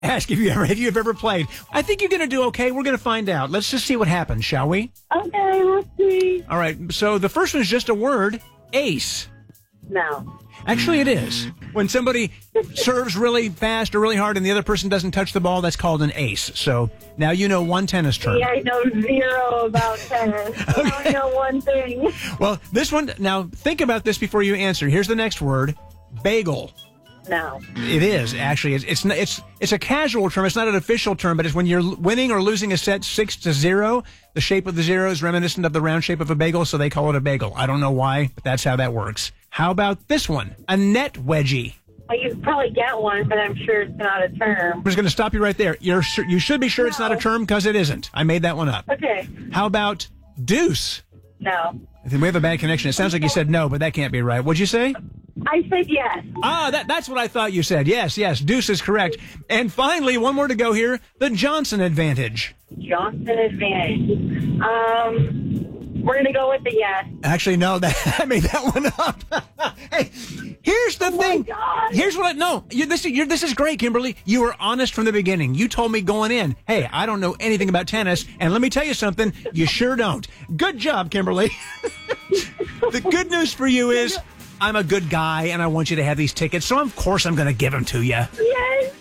ask if you've ever played. I think you're going to do okay. We're going to find out. Let's just see what happens, shall we? Okay, let's see. All right. So the first one is just a word, ace. No. Actually, it is. When somebody serves really fast or really hard and the other person doesn't touch the ball, that's called an ace. So now you know one tennis term. Yeah, I know zero about tennis. I only know one thing. Well, this one, now think about this before you answer. Here's the next word, bagel. No. It is, actually. It's a casual term. It's not an official term, but it's when you're winning or losing a set 6-0. The shape of the zero is reminiscent of the round shape of a bagel, so they call it a bagel. I don't know why, but that's how that works. How about this one? A net wedgie. Well, you could probably get one, but I'm sure it's not a term. I'm just going to stop you right there. You should be sure it's not a term because it isn't. I made that one up. Okay. How about deuce? No. I think we have a bad connection. It sounds like you said no, but that can't be right. What'd you say? I said yes. That's what I thought you said. Yes. Deuce is correct. And finally, one more to go here. The Johnson advantage. Johnson advantage. We're going to go with the yes. Actually, no, I made that one up. Hey, here's the thing. God. Here's what this is great, Kimberly. You were honest from the beginning. You told me going in, hey, I don't know anything about tennis. And let me tell you something. You sure don't. Good job, Kimberly. The good news for you is I'm a good guy and I want you to have these tickets. So, of course, I'm going to give them to you. Yes.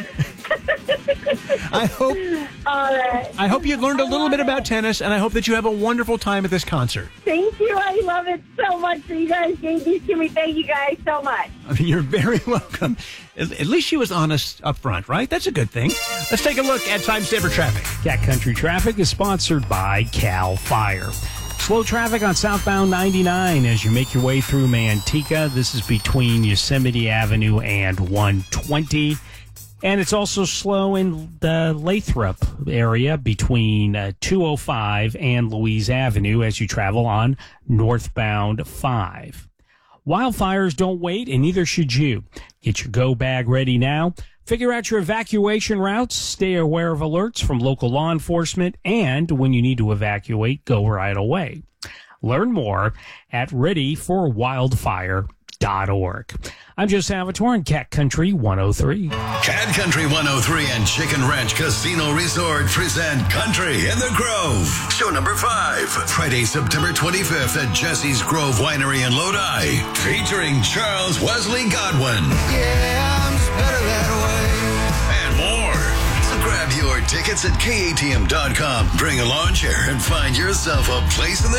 I hope you learned a little bit about tennis, and I hope that you have a wonderful time at this concert. Thank you. I love it so much that you guys gave these to me. Thank you guys so much. I mean, you're very welcome. At least she was honest up front, right? That's a good thing. Let's take a look at Time Saver Traffic. Cat Country Traffic is sponsored by Cal Fire. Slow traffic on southbound 99 as you make your way through Manteca. This is between Yosemite Avenue and 120. And it's also slow in the Lathrop area between 205 and Louise Avenue as you travel on northbound 5. Wildfires don't wait, and neither should you. Get your go bag ready now. Figure out your evacuation routes. Stay aware of alerts from local law enforcement. And when you need to evacuate, go right away. Learn more at readyforwildfire.org. I'm Joe Salvatore in Cat Country 103. Cat Country 103 and Chicken Ranch Casino Resort present Country in the Grove. Show number 5. Friday, September 25th at Jesse's Grove Winery in Lodi. Featuring Charles Wesley Godwin. Yeah, I'm just better that way. And more. So grab your tickets at KATM.com. Bring a lawn chair and find yourself a place in the